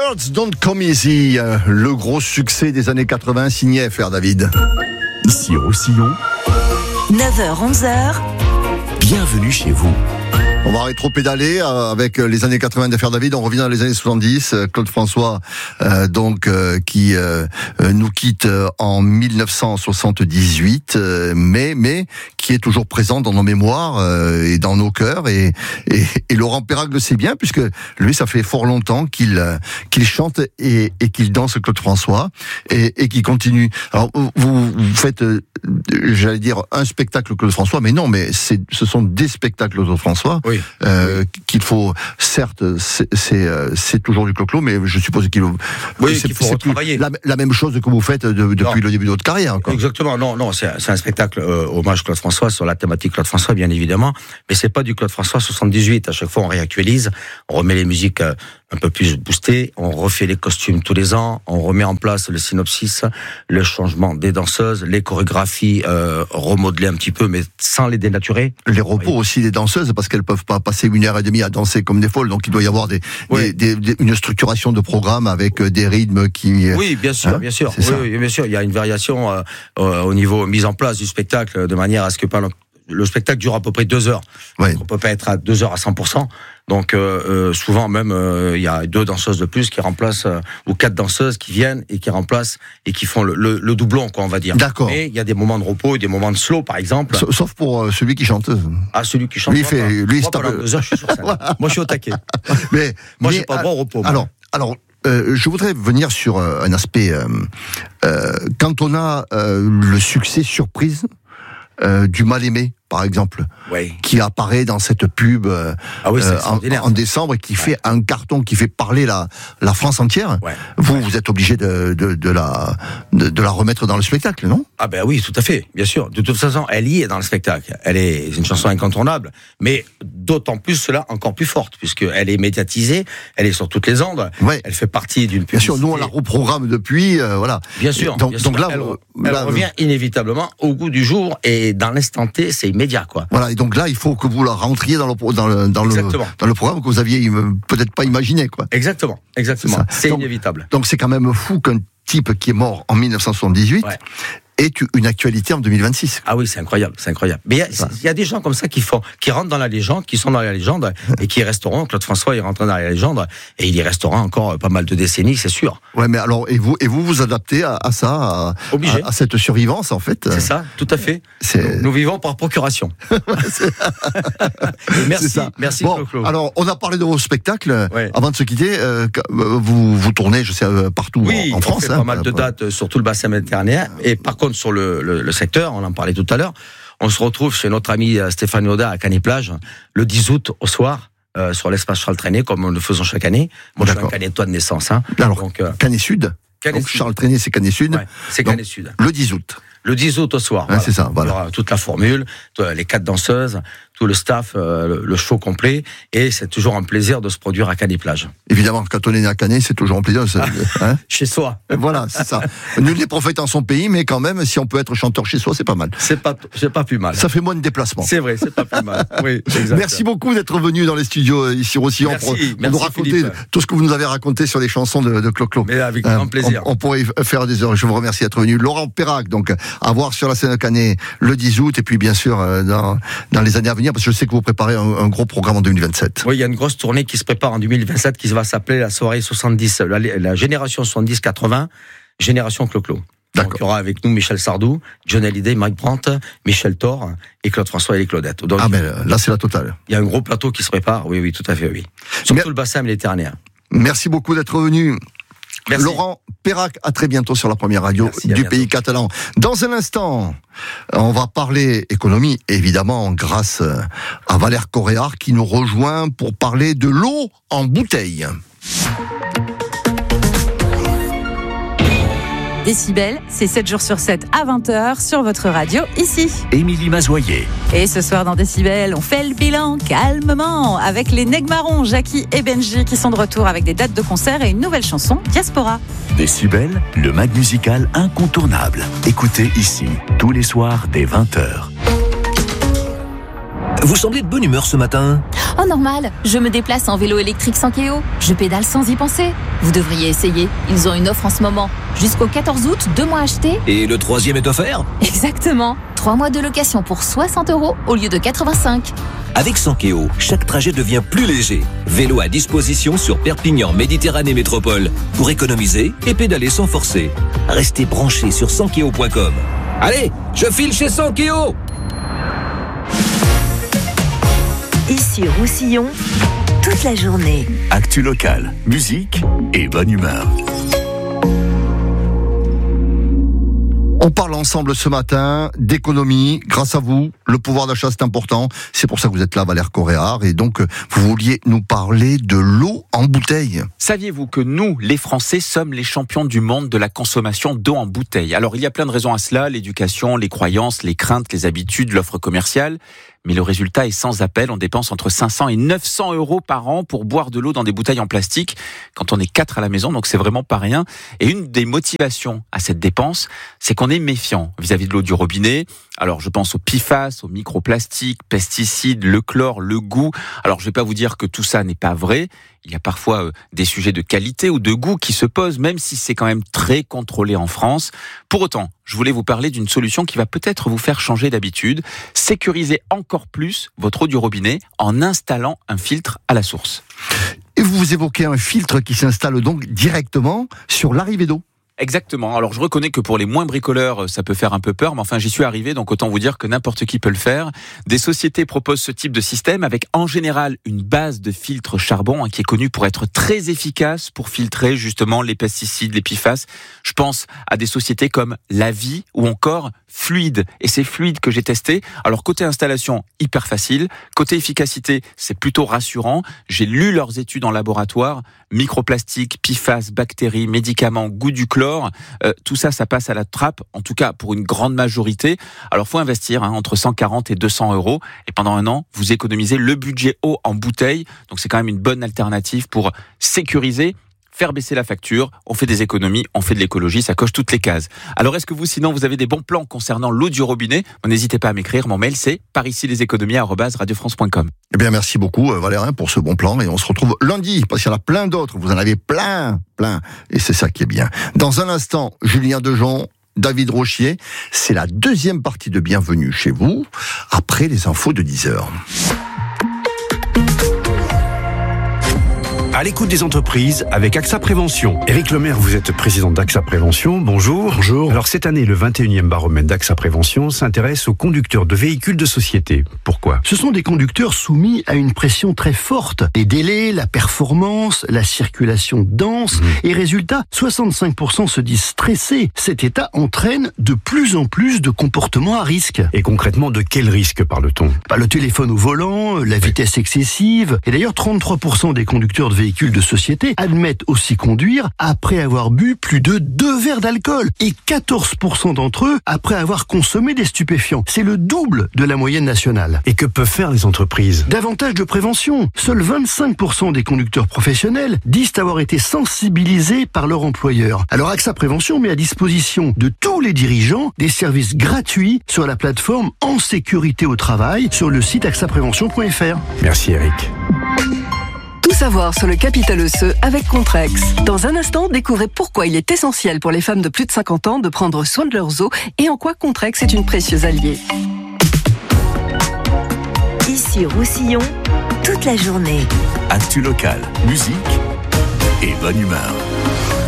Girls Don't Come Easy, le gros succès des années 80 signé FR David. Ici Roussillon, 9h-11h, bienvenue chez vous. On va rétro-pédaler avec les années 80 d'FR David. On revient dans les années 70. Claude François, qui nous quitte en 1978, mais qui est toujours présent dans nos mémoires et dans nos cœurs. Et Laurent Perrac le sait bien, puisque lui, ça fait fort longtemps qu'il chante et qu'il danse Claude François et qu'il continue. Alors, vous faites, j'allais dire, un spectacle Claude François, mais non, mais ce sont des spectacles Claude François. Oui. Qu'il faut, certes, c'est toujours du clo-clo, mais je suppose qu'il faut retravailler. La même chose que vous faites depuis le début de votre carrière, quoi. Exactement, non, c'est un spectacle hommage Claude François sur la thématique Claude François, bien évidemment, mais c'est pas du Claude François 78. À chaque fois, on réactualise, on remet les musiques un peu plus boostées, on refait les costumes tous les ans, on remet en place le synopsis, le changement des danseuses, les chorégraphies remodelées un petit peu, mais sans les dénaturer. Les repos aussi des danseuses, parce qu'elles peuvent pas passer 1h30 à danser comme des folles, donc il doit y avoir une structuration de programme avec des rythmes qui... Oui, bien sûr, bien sûr. Oui, bien sûr, il y a une variation au niveau mise en place du spectacle, de manière à ce que le spectacle dure à peu près 2 heures. Ouais. Donc on peut pas être à 2 heures à 100%. Donc souvent même il y a 2 danseuses de plus qui remplacent ou 4 danseuses qui viennent et qui remplacent et qui font le doublon, quoi, on va dire. D'accord. Mais il y a des moments de repos et des moments de slow, par exemple. Sauf pour celui qui chante. Ah, celui qui chante. Moi, pendant 2 heures, je suis sur scène. Moi, je suis au taquet. Moi, j'ai pas droit au repos. Alors, je voudrais venir sur un aspect. Quand on a le succès surprise du Mal-Aimé, par exemple, qui apparaît dans cette pub en décembre et qui fait un carton, qui fait parler la France entière. Ouais. Vous êtes obligé de la remettre dans le spectacle, non? Ah ben oui, tout à fait, bien sûr. De toute façon, elle y est dans le spectacle. Elle est une chanson incontournable, mais d'autant plus cela encore plus forte, puisqu'elle est médiatisée, elle est sur toutes les ondes, elle fait partie d'une publicité. Bien sûr, nous on la reprogramme depuis, voilà. Bien sûr. Donc là, elle revient inévitablement au goût du jour et dans l'instant T, c'est immédiat, quoi. Voilà, et donc là, il faut que vous la rentriez dans le programme que vous aviez peut-être pas imaginé, quoi. Exactement. C'est inévitable. Donc c'est quand même fou qu'un type qui est mort en 1978 est une actualité en 2026. Ah oui, c'est incroyable. Mais il y a des gens comme ça qui rentrent dans la légende, qui sont dans la légende et qui resteront. Claude François est rentré dans la légende et il y restera encore pas mal de décennies, c'est sûr. Ouais, mais alors et vous adaptez à ça, à cette survivance, en fait. C'est ça, tout à fait. Nous vivons par procuration. Merci bon, Claude. Alors, on a parlé de vos spectacles. Avant de se quitter, vous tournez, je sais, partout en France. On fait pas mal de dates sur tout le bassin méditerranéen. Et par contre, sur le secteur, on en parlait tout à l'heure, on se retrouve chez notre ami Stéphane Yoda à Canet-Plage le 10 août au soir, sur l'espace Charles Trenet, comme nous le faisons chaque année. Moi, je suis un Canétois de naissance. Alors, Canet Sud. Donc, Charles Trenet, c'est Canet Sud. Ouais, c'est Canet Sud. Le 10 août. Le 10 août au soir. Ouais, c'est ça, voilà. Il y aura toute la formule, les 4 danseuses, tout le staff, le show complet, et c'est toujours un plaisir de se produire à Canet-Plage. Évidemment, quand on est né à Canet, c'est toujours un plaisir. Chez soi. Voilà, c'est ça. Nul n'est prophète en son pays, mais quand même, si on peut être chanteur chez soi, c'est pas mal. C'est pas plus mal. Ça fait moins de déplacements. C'est vrai, c'est pas plus mal. Oui, exact. Merci beaucoup d'être venu dans les studios ici au Roussillon pour nous raconter Philippe. Tout ce que vous nous avez raconté sur les chansons de Clo-Clo. Mais avec grand plaisir. On pourrait faire des heures. Je vous remercie d'être venu. Laurent Perrac, donc, à voir sur la scène de Canet le 10 août, et puis bien sûr, dans les années à venir, parce que je sais que vous préparez un gros programme en 2027. Oui, il y a une grosse tournée qui se prépare en 2027 qui va s'appeler la soirée 70, la génération 70-80, génération Clo-Clo. Donc, il y aura avec nous Michel Sardou, John Hallyday, Mike Brandt, Michel Thor et Claude François et les Claudettes. Donc, là, c'est la totale. Il y a un gros plateau qui se prépare, oui, tout à fait, oui. Surtout le bassin méditerranéen. Merci beaucoup d'être venu. Merci. Laurent Perrac, à très bientôt sur la première radio du pays catalan. Dans un instant, on va parler économie, évidemment, grâce à Valère Coréard qui nous rejoint pour parler de l'eau en bouteille. Décibel, c'est 7 jours sur 7 à 20h sur votre radio, ici. Émilie Mazoyer. Et ce soir dans Décibel, on fait le bilan calmement avec les Negmarons, Jackie et Benji qui sont de retour avec des dates de concert et une nouvelle chanson, Diaspora. Décibel, le mag musical incontournable. Écoutez ici, tous les soirs dès 20h. Vous semblez de bonne humeur ce matin. Oh normal, je me déplace en vélo électrique Sankeo. Je pédale sans y penser. Vous devriez essayer, ils ont une offre en ce moment. Jusqu'au 14 août, 2 mois achetés. Et le 3e est offert ? Exactement, 3 mois de location pour 60 € au lieu de 85. Avec Sankeo, chaque trajet devient plus léger. Vélo à disposition sur Perpignan Méditerranée Métropole pour économiser et pédaler sans forcer. Restez branchés sur sankeo.com. Allez, je file chez Sankeo. Ici Roussillon, toute la journée. Actu locale, musique et bonne humeur. On parle ensemble ce matin d'économie. Grâce à vous, le pouvoir d'achat c'est important. C'est pour ça que vous êtes là, Valère Coréard. Et donc, vous vouliez nous parler de l'eau en bouteille. Saviez-vous que nous, les Français, sommes les champions du monde de la consommation d'eau en bouteille ? Alors, il y a plein de raisons à cela. L'éducation, les croyances, les craintes, les habitudes, l'offre commerciale. Mais le résultat est sans appel. On dépense entre 500 et 900 € par an pour boire de l'eau dans des bouteilles en plastique quand on est 4 à la maison. Donc, c'est vraiment pas rien. Et une des motivations à cette dépense, c'est qu'on est méfiant vis-à-vis de l'eau du robinet. Alors, je pense aux PFAS, aux microplastiques, pesticides, le chlore, le goût. Alors, je vais pas vous dire que tout ça n'est pas vrai. Il y a parfois des sujets de qualité ou de goût qui se posent, même si c'est quand même très contrôlé en France. Pour autant, je voulais vous parler d'une solution qui va peut-être vous faire changer d'habitude. Sécuriser encore plus votre eau du robinet en installant un filtre à la source. Et vous évoquez un filtre qui s'installe donc directement sur l'arrivée d'eau. Exactement. Alors, je reconnais que pour les moins bricoleurs, ça peut faire un peu peur, mais enfin, j'y suis arrivé, donc autant vous dire que n'importe qui peut le faire. Des sociétés proposent ce type de système avec, en général, une base de filtre charbon, qui est connue pour être très efficace pour filtrer, justement, les pesticides, les PFAS. Je pense à des sociétés comme Lavi ou encore Fluide. Et c'est Fluide que j'ai testé. Alors, côté installation, hyper facile. Côté efficacité, c'est plutôt rassurant. J'ai lu leurs études en laboratoire. Microplastiques, PFAS, bactéries, médicaments, goût du chlore. Tout ça, ça passe à la trappe. En tout cas, pour une grande majorité. Alors, faut investir entre 140 et 200 €. Et pendant un an, vous économisez le budget eau en bouteille. Donc, c'est quand même une bonne alternative pour sécuriser, faire baisser la facture, on fait des économies, on fait de l'écologie, ça coche toutes les cases. Alors est-ce que vous, sinon, vous avez des bons plans concernant l'eau du robinet ? N'hésitez pas à m'écrire, mon mail c'est paricileséconomies@radiofrance.com. Eh bien, merci beaucoup, Valérin, pour ce bon plan. Et on se retrouve lundi, parce qu'il y en a plein d'autres. Vous en avez plein. Et c'est ça qui est bien. Dans un instant, Julien Dejon, David Rochier. C'est la deuxième partie de Bienvenue chez vous, après les infos de 10h. À l'écoute des entreprises avec AXA Prévention. Éric Lemaire, vous êtes président d'AXA Prévention. Bonjour. Bonjour. Alors cette année, le 21e baromètre d'AXA Prévention s'intéresse aux conducteurs de véhicules de société. Pourquoi ? Ce sont des conducteurs soumis à une pression très forte. Les délais, la performance, la circulation dense. Et résultat, 65% se disent stressés. Cet état entraîne de plus en plus de comportements à risque. Et concrètement, de quel risque parle-t-on ? Le téléphone au volant, la vitesse excessive. Et d'ailleurs, 33% des conducteurs de véhicules de société admettent aussi conduire après avoir bu plus de 2 verres d'alcool et 14% d'entre eux après avoir consommé des stupéfiants. C'est le double de la moyenne nationale. Et que peuvent faire les entreprises ? Davantage de prévention. Seuls 25% des conducteurs professionnels disent avoir été sensibilisés par leur employeur. Alors AXA Prévention met à disposition de tous les dirigeants des services gratuits sur la plateforme En Sécurité au Travail sur le site axaprévention.fr. Merci Eric. Tout savoir sur le capital osseux avec Contrex. Dans un instant, découvrez pourquoi il est essentiel pour les femmes de plus de 50 ans de prendre soin de leurs os et en quoi Contrex est une précieuse alliée. Ici Roussillon, toute la journée. Actu locale, musique et bonne humeur.